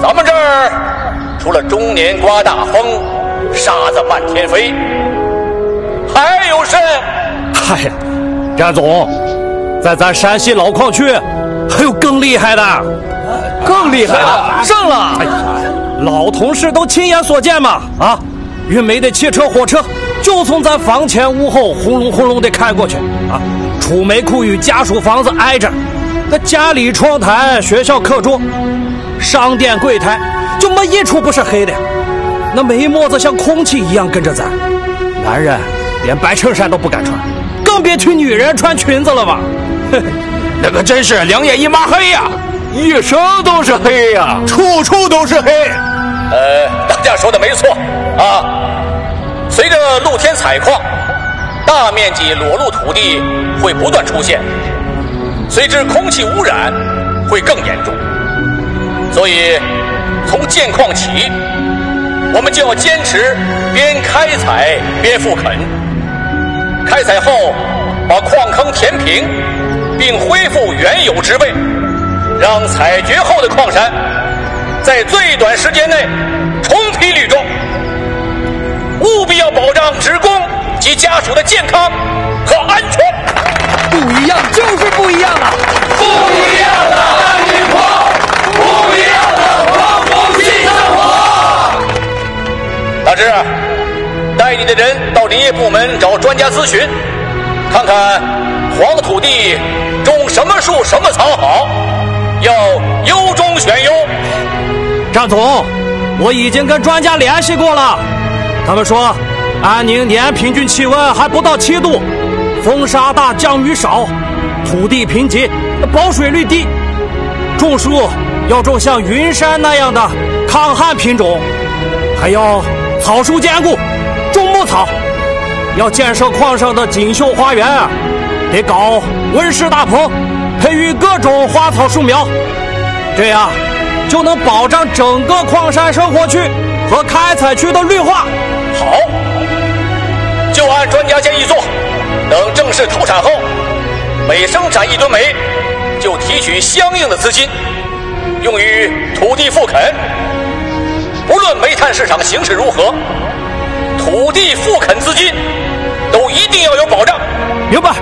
咱们这儿除了中年刮大风，沙子漫天飞，还有甚？ 嗨呀，詹总，在咱山西老矿区还有更厉害的， 更厉害的，上了！ 哎呀，老同事都亲眼所见嘛！啊，运煤的汽车、火车就从咱房前屋后轰隆轰隆的开过去啊，储煤库与家属房子挨着，那家里窗台、学校课桌、商店柜台就没一处不是黑的，那煤沫子像空气一样跟着咱，男人连白衬衫都不敢穿，更别提女人穿裙子了吧？ 那个真是两眼一抹黑呀，一生都是黑呀， 处处都是黑。 大家说的没错啊。随着露天采矿，大面积裸露土地会不断出现，随之空气污染会更严重。所以，从建矿起，我们就要坚持边开采边复垦。开采后，把矿坑填平，并恢复原有植被，让采掘后的矿山在最短时间内重披绿洲。务必要保障职工及家属的健康和安全。 不一样就是不一样啊！ 不一样的安云矿，不一样的矿工新生活。 大志，带你的人到林业部门找专家咨询，看看黄土地种什么树什么草好，要优中选优。 张总，我已经跟专家联系过了，他们说安宁年平均气温还不到7度，风沙大，降雨少，土地贫瘠，保水率低，种树要种像云杉那样的抗旱品种，还要草树兼顾，种牧草。要建设矿上的锦绣花园，得搞温室大棚，培育各种花草树苗，这样就能保障整个矿山生活区和开采区的绿化。 好，就按专家建议做。等正式投产后，每生产1吨煤，就提取相应的资金，用于土地复垦。不论煤炭市场形势如何，土地复垦资金都一定要有保障。 明白。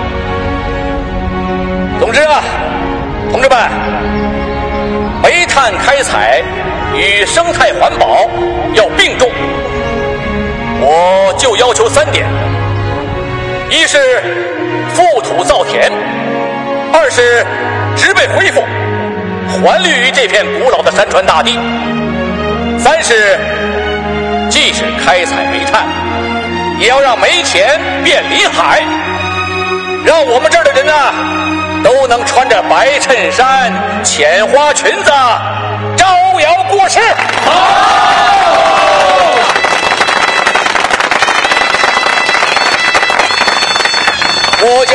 总之啊，同志们，煤炭开采与生态环保要并重。我就要求3点：一是复土造田，二是植被恢复，还绿于这片古老的山川大地，三是即使开采煤炭，也要让煤田变林海，让我们这儿的人啊都能穿着白衬衫、浅花裙子招摇过市。我